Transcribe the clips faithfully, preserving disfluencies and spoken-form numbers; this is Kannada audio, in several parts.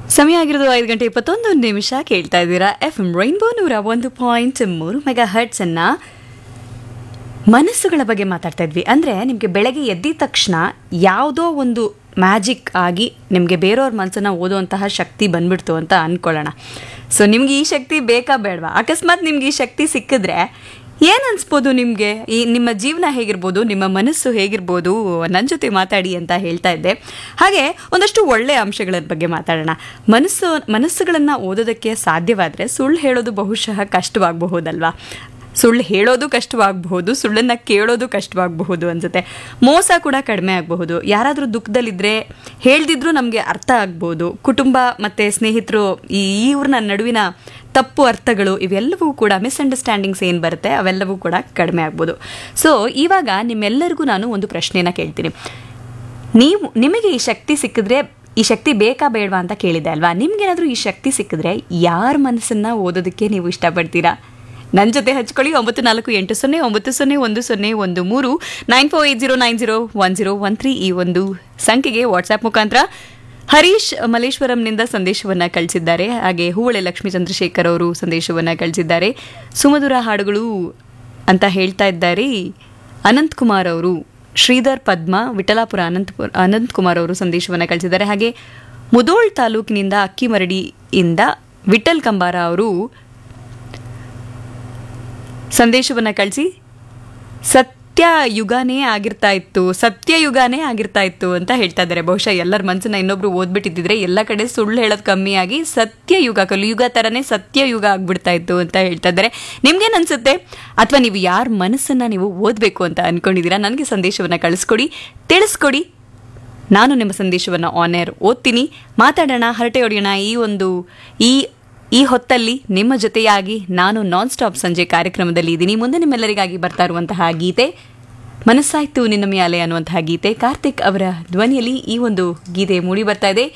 ಸಮಯ ಆಗಿರೋದು ಐದು ಗಂಟೆ ಇಪ್ಪತ್ತೊಂದು ನಿಮಿಷ. ಕೇಳ್ತಾ ಇದ್ದೀರಾ ಎಫ್ ಎಂ ರೈನ್ಬೋ ನೂರ ಒಂದು ಪಾಯಿಂಟ್ ಮೂರು ಮೆಗಾ ಹರ್ಟ್ಸ್ ಅನ್ನ. ಮನಸ್ಸುಗಳ ಬಗ್ಗೆ ಮಾತಾಡ್ತಾ ಇದ್ವಿ. ಅಂದರೆ ನಿಮಗೆ ಬೆಳಗ್ಗೆ ಎದ್ದಿದ ತಕ್ಷಣ ಯಾವುದೋ ಒಂದು ಮ್ಯಾಜಿಕ್ ಆಗಿ ನಿಮಗೆ ಬೇರೆಯವ್ರ ಮನಸ್ಸನ್ನು ಓದುವಂತಹ ಶಕ್ತಿ ಬಂದ್ಬಿಡ್ತು ಅಂತ ಅಂದ್ಕೊಳ್ಳೋಣ. ಸೊ ನಿಮ್ಗೆ ಈ ಶಕ್ತಿ ಬೇಕಾ ಬೇಡವಾ? ಅಕಸ್ಮಾತ್ ನಿಮ್ಗೆ ಈ ಶಕ್ತಿ ಸಿಕ್ಕಿದ್ರೆ ಏನು ಅನಿಸ್ಬೋದು ನಿಮಗೆ? ಈ ನಿಮ್ಮ ಜೀವನ ಹೇಗಿರ್ಬೋದು, ನಿಮ್ಮ ಮನಸ್ಸು ಹೇಗಿರ್ಬೋದು? ನನ್ನ ಜೊತೆ ಮಾತಾಡಿ ಅಂತ ಹೇಳ್ತಾ ಇದ್ದೆ. ಹಾಗೆ ಒಂದಷ್ಟು ಒಳ್ಳೆಯ ಅಂಶಗಳ ಬಗ್ಗೆ ಮಾತಾಡೋಣ. ಮನಸ್ಸು ಮನಸ್ಸುಗಳನ್ನು ಓದೋದಕ್ಕೆ ಸಾಧ್ಯವಾದರೆ ಸುಳ್ಳು ಹೇಳೋದು ಬಹುಶಃ ಕಷ್ಟವಾಗಬಹುದಲ್ವಾ? ಸುಳ್ಳು ಹೇಳೋದು ಕಷ್ಟವಾಗಬಹುದು, ಸುಳ್ಳನ್ನು ಕೇಳೋದು ಕಷ್ಟವಾಗಬಹುದು ಅನ್ಸುತ್ತೆ. ಮೋಸ ಕೂಡ ಕಡಿಮೆ ಆಗಬಹುದು. ಯಾರಾದರೂ ದುಃಖದಲ್ಲಿದ್ದರೆ ಹೇಳ್ದಿದ್ರೂ ನಮಗೆ ಅರ್ಥ ಆಗ್ಬೋದು. ಕುಟುಂಬ ಮತ್ತು ಸ್ನೇಹಿತರು ಈ ಇವ್ರನ್ನ ನಡುವಿನ ತಪ್ಪು ಅರ್ಥಗಳು ಇವೆಲ್ಲವೂ ಕೂಡ ಮಿಸ್ಅಂಡರ್ಸ್ಟ್ಯಾಂಡಿಂಗ್ಸ್ ಏನು ಬರುತ್ತೆ ಅವೆಲ್ಲವೂ ಕೂಡ ಕಡಿಮೆ ಆಗ್ಬೋದು. ಸೊ ಇವಾಗ ನಿಮ್ಮೆಲ್ಲರಿಗೂ ನಾನು ಒಂದು ಪ್ರಶ್ನೆನ ಕೇಳ್ತೀನಿ. ನೀವು ನಿಮಗೆ ಈ ಶಕ್ತಿ ಸಿಕ್ಕಿದ್ರೆ ಈ ಶಕ್ತಿ ಬೇಕಾ ಬೇಡವಾ ಅಂತ ಕೇಳಿದೆ ಅಲ್ವಾ? ನಿಮ್ಗೇನಾದರೂ ಈ ಶಕ್ತಿ ಸಿಕ್ಕಿದ್ರೆ ಯಾರ ಮನಸ್ಸನ್ನು ಓದೋದಕ್ಕೆ ನೀವು ಇಷ್ಟಪಡ್ತೀರಾ? ನನ್ನ ಜೊತೆ ಹಚ್ಕೊಳ್ಳಿ. ಒಂಬತ್ತು ನಾಲ್ಕು ಎಂಟು ಸೊನ್ನೆ ಒಂಬತ್ತು ಸೊನ್ನೆ ಒಂದು ಸೊನ್ನೆ ಒಂದು ಮೂರು nine four eight zero nine zero one zero one three ಈ ಒಂದು ಸಂಖ್ಯೆಗೆ ವಾಟ್ಸ್ಆ್ಯಪ್ ಮುಖಾಂತರ ಹರೀಶ್ ಮಲೇಶ್ವರಂನಿಂದ ಸಂದೇಶವನ್ನು ಕಳಿಸಿದ್ದಾರೆ. ಹಾಗೆ ಹೂವಳೆ ಲಕ್ಷ್ಮೀ ಚಂದ್ರಶೇಖರ್ ಅವರು ಸಂದೇಶವನ್ನು ಕಳಿಸಿದ್ದಾರೆ. ಸುಮಧುರ ಹಾಡುಗಳು ಅಂತ ಹೇಳ್ತಾ ಇದ್ದಾರೆ ಅನಂತಕುಮಾರ್ ಅವರು. ಶ್ರೀಧರ್ ಪದ್ಮ ವಿಠಲಾಪುರ ಅನಂತಪುರ ಅನಂತಕುಮಾರ್ ಅವರು ಸಂದೇಶವನ್ನು ಕಳಿಸಿದ್ದಾರೆ. ಹಾಗೆ ಮುದೋಳ್ ತಾಲೂಕಿನಿಂದ ಅಕ್ಕಿಮರಡಿಯಿಂದ ವಿಠಲ್ ಕಂಬಾರ ಅವರು ಸಂದೇಶವನ್ನು ಕಳಿಸಿ ಸತ್ಯ ಯುಗನೇ ಆಗಿರ್ತಾ ಇತ್ತು ಸತ್ಯ ಯುಗನೇ ಆಗಿರ್ತಾ ಇತ್ತು ಅಂತ ಹೇಳ್ತಾ ಇದ್ದಾರೆ. ಬಹುಶಃ ಎಲ್ಲರ ಮನಸ್ಸನ್ನ ಇನ್ನೊಬ್ರು ಓದ್ಬಿಟ್ಟಿದ್ರೆ ಎಲ್ಲ ಕಡೆ ಸುಳ್ಳು ಹೇಳೋದು ಕಮ್ಮಿಯಾಗಿ ಸತ್ಯ ಯುಗ ಕಲಿಯುಗ ಥರನೇ ಸತ್ಯ ಯುಗ ಆಗ್ಬಿಡ್ತಾ ಇತ್ತು ಅಂತ ಹೇಳ್ತಾ ಇದ್ದಾರೆ. ನಿಮ್ಗೇನು ಅನ್ಸುತ್ತೆ? ಅಥವಾ ನೀವು ಯಾರ ಮನಸ್ಸನ್ನು ನೀವು ಓದಬೇಕು ಅಂತ ಅಂದ್ಕೊಂಡಿದ್ದೀರಾ? ನನಗೆ ಸಂದೇಶವನ್ನು ಕಳಿಸ್ಕೊಡಿ, ತಿಳಿಸ್ಕೊಡಿ. ನಾನು ನಿಮ್ಮ ಸಂದೇಶವನ್ನು ಆನ್ ಏರ್ ಓದ್ತೀನಿ. ಮಾತಾಡೋಣ, ಹರಟೆ ಹೊಡೆಯೋಣ. ಈ ಒಂದು ಈ ಈ ಹೊತ್ತಲ್ಲಿ ನಿಮ್ಮ ಜೊತೆಯಾಗಿ ನಾನು ನಾನ್ ಸ್ಟಾಪ್ ಸಂಜೆ ಕಾರ್ಯಕ್ರಮದಲ್ಲಿ ಇದ್ದೀನಿ. ಮುಂದೆ ನಿಮ್ಮೆಲ್ಲರಿಗಾಗಿ ಬರ್ತಾ ಇರುವಂತಹ ಗೀತೆ ಮನಸ್ಸಾಯ್ತು ನಿನ್ನ ಮ್ಯಾಲೆ ಅನ್ನುವಂತಹ ಗೀತೆ. ಕಾರ್ತಿಕ್ ಅವರ ಧ್ವನಿಯಲ್ಲಿ ಈ ಒಂದು ಗೀತೆ ಮೂಡಿ ಬರ್ತಾ ಇದೆ.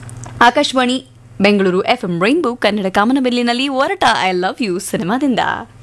Akashvani Bengaluru F M rainbow Kannada ಕಾಮನಬಿಲ್ಲಿನಲ್ಲಿ ಹೊರಟ ಐ ಲವ್ ಯು ಸಿನಿಮಾದಿಂದ.